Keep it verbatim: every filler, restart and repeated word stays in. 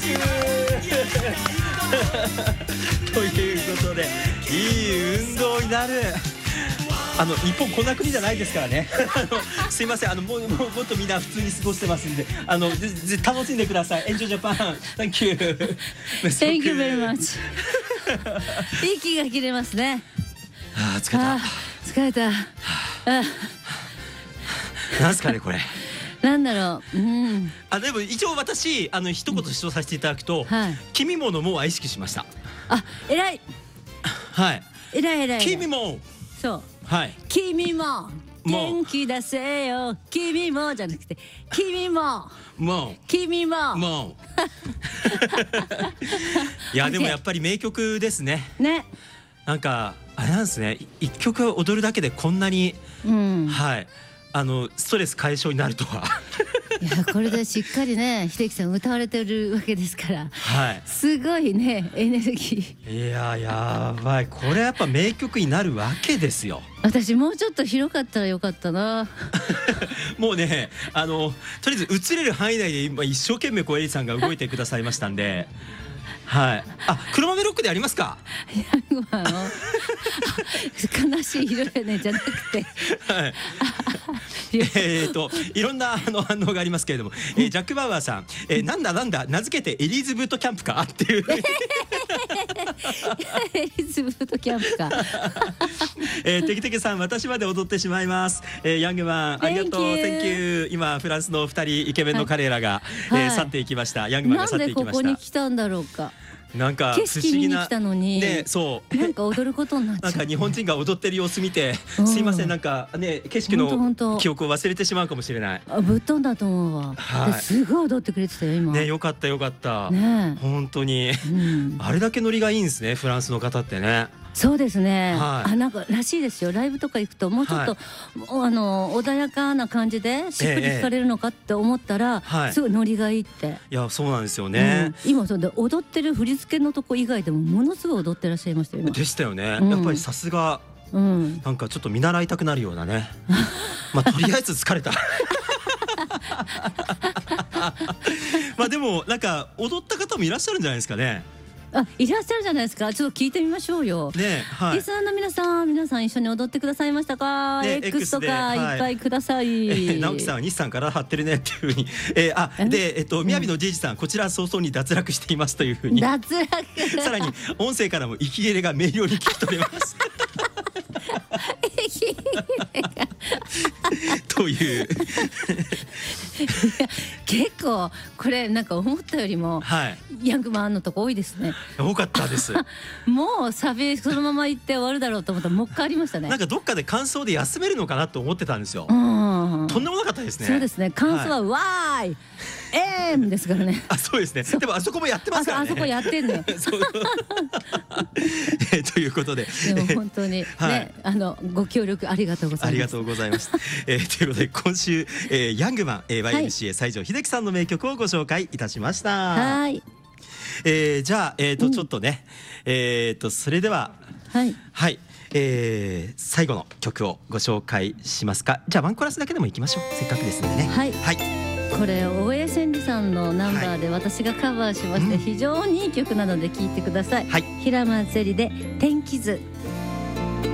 ますということで、いい運動になる。あの日本こんな国じゃないですからねあのすいません、あのもうもうもっとみんな普通に過ごしてますんで、あのぜぜ楽しんでください。エンジョイジャパン。Thank you Thank you very much 息が切れますね。 あー疲れた。 あー疲れた。あなんすかねこれ。 なんだろう、うん、 あでも一応私あの一言主張させていただくと、 はい、 君ものもは意識しました。 あ、偉い。 はい。 偉い偉い。 君も。 そう。 はい。 君も元気出せよ。君もじゃなくて君も。 もう。 君も。 もう。いやでもやっぱり名曲ですね。 ね。 なんかあれなんですね。一曲踊るだけでこんなに、うん、はい。あのストレス解消になるとは。 いやこれでしっかりね秀樹さん歌われてるわけですから、はい、すごいねエネルギー。いややばい、これやっぱ名曲になるわけですよ。 私もうちょっと広かったらよかったなもうねあのとりあえず映れる範囲内で今一生懸命小エリさんが動いてくださいましたんではい。あ、黒豆ロックでありますか。 ヤングマンを悲しい色やねじゃなくてはいえっといろんなあの反応がありますけれども、えー、ジャック・バウアーさん、えー、なんだなんだ名付けてエリーズブートキャンプかっていうエリーズブートキャンプかえー、テキテキさん私まで踊ってしまいます、えー、ヤングマンありがとう Thank you 今フランスのふたりイケメンの彼らが、はいえーはい、去っていきました。ヤングマンが去っていきました。 なんでここに来たんだろうか。 なんか景色見に来たのに、 ね、そうなんか踊ることになっちゃう。 なんか日本人が踊ってる様子見て、うん、すいませんなんかね景色の記憶を忘れてしまうかもしれない。 あぶっ飛んだと思うわ。はい、すごい踊ってくれてたよ今。 ねよかったよかった。 ね本当に、うん、あれだけノリがいいんですねフランスの方ってね。 そうですね、 はい、 あなんからしいですよ。ライブとか行くともうちょっと、はい、あの穏やかな感じでしっくり弾かれるのかって思ったら、ええ、すごいノリがいいって。 いやそうなんですよね、 うん、今そうで踊ってる振り付けのとこ以外でもものすごい踊ってらっしゃいましたよ今。 でしたよね、うん、やっぱりさすが、うん、なんかちょっと見習いたくなるようなねまあとりあえず疲れたまあでもなんか踊った方もいらっしゃるんじゃないですかね。 あ、いらっしゃるじゃないですか。ちょっと聞いてみましょうよ。 ね、はい。 リスナーの皆さん、皆さん一緒に踊ってくださいましたか。ね、X とか、はい、いっぱいください。えー、直樹さんは西さんから張ってるねっていうふうに、えー、あでえっと雅のじいじさん、こちら早々に脱落していますというふうに。 脱落。 さらに音声からも息切れが明瞭に聞き取れます。という結構これなんか思ったよりも、はい、ヤングマンのとこ多いですね。 多かったですもうサビそのまま行って終わるだろうと思ったらもう一回ありましたね。 なんかどっかで感想で休めるのかなと思ってたんですよ。うん、とんでもなかったですね。 そうですね。感想は、はい、わーいエームですからね。 あ、そうですね。でもあそこもやってますからね。 あそこやってんのよえということで、 でも本当にね、はい、あのご協力ありがとうございます。 ありがとうございます。えー、ということで今週、えー、ヤングマン、えー、ワイエムシーエー 西城秀樹さんの名曲をご紹介いたしました。 はい。 えー、じゃあえっ、ー、と、うん、ちょっとね、えっ、ー、とそれでははいはい。えー、最後の曲をご紹介しますか。じゃあワンコーラスだけでもいきましょう。せっかくですのでね。 はい。 はい。 これ大江千里さんのナンバーで私がカバーしまして、はい、非常にいい曲なので聴いてください。はい、平松絵里で天気図。